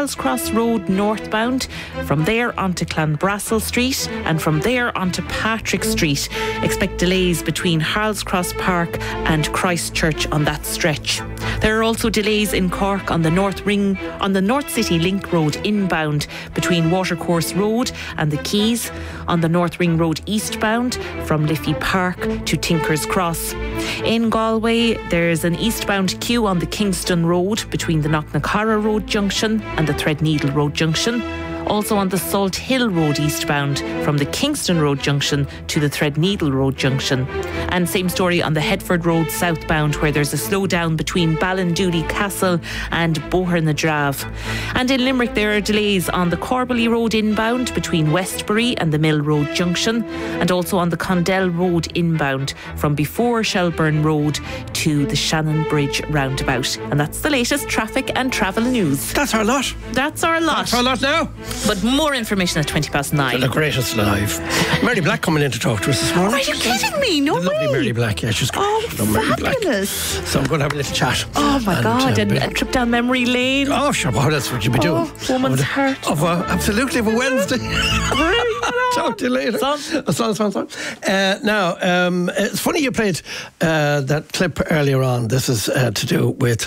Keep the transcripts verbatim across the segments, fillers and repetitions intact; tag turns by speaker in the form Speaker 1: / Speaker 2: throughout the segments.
Speaker 1: Harles Cross Road northbound, from there onto Clanbrassil Street, and from there onto Patrick Street. Expect delays between Harles Cross Park and Christchurch on that stretch. There are also delays in Cork on the North Ring, on the North City Link Road inbound between Watercourse Road and the Quays, on the North Ring Road eastbound from Liffey Park to Tinker's Cross. In Galway, there's an eastbound queue on the Kingston Road between the Knocknacarra Road junction and the Threadneedle Road junction. Also on the Salt Hill Road eastbound from the Kingston Road junction to the Threadneedle Road junction. And same story on the Headford Road southbound, where there's a slowdown between Ballindooley Castle and Boher na Drave. And in Limerick there are delays on the Corbally Road inbound between Westbury and the Mill Road junction, and also on the Condell Road inbound from before Shelburne Road to the Shannon Bridge roundabout. And that's the latest traffic and travel news.
Speaker 2: That's our lot.
Speaker 1: That's our lot.
Speaker 2: That's our lot now.
Speaker 1: But more information at twenty past nine.
Speaker 2: The greatest alive. Mary Black coming in to talk to us this morning.
Speaker 1: Are you kidding me? No
Speaker 2: the
Speaker 1: way.
Speaker 2: Lovely Mary Black, yeah, she's great.
Speaker 1: Oh,
Speaker 2: She's Mary Black.
Speaker 1: fabulous.
Speaker 2: So I'm going to have a little chat.
Speaker 1: Oh my
Speaker 2: and,
Speaker 1: God,
Speaker 2: uh,
Speaker 1: and a trip down memory lane.
Speaker 2: Oh, sure, what else would you be doing?
Speaker 1: Oh, woman's
Speaker 2: of,
Speaker 1: heart.
Speaker 2: Of a, absolutely, of a Wednesday. Talk to you later.
Speaker 1: Son.
Speaker 2: Son, son, son. Uh, now, um, it's funny you played uh, that clip earlier on. This is uh, to do with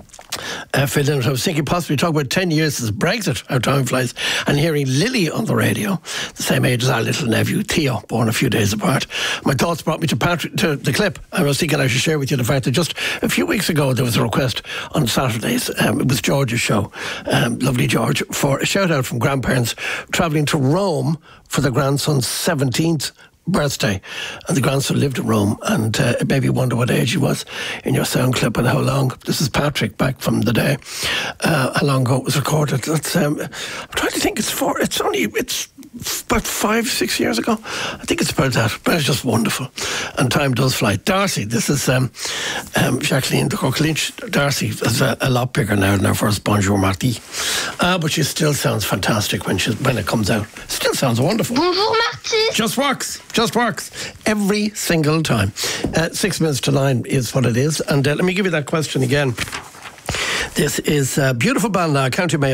Speaker 2: Uh, Phil Lynott. I was thinking possibly talk about ten years since Brexit, how time flies, and hearing Lily on the radio, the same age as our little nephew Theo, born a few days apart. My thoughts brought me to, Patrick, to the clip. I was thinking I should share with you the fact that just a few weeks ago there was a request on Saturdays, um, it was George's show, um, lovely George, for a shout out from grandparents travelling to Rome for their grandson's seventeenth birthday, and the grandson lived in Rome, and uh, it made me wonder what age he was in your sound clip and how long. This is Patrick back from the day, uh, how long ago it was recorded. That's, um, I'm trying to think. It's four. It's only it's about five, six years ago. I think it's about that. But it's just wonderful, and time does fly. Darcy, this is um, um, Jacqueline de Cork Lynch. Darcy is a, a lot bigger now than her first Bonjour Marty, uh, but she still sounds fantastic when she when it comes out. Still sounds wonderful.
Speaker 3: Bonjour Marty.
Speaker 2: Just works. Just works every single time. Uh, six minutes to nine is what it is. And uh, let me give you that question again. This is a beautiful band now, County Mayo.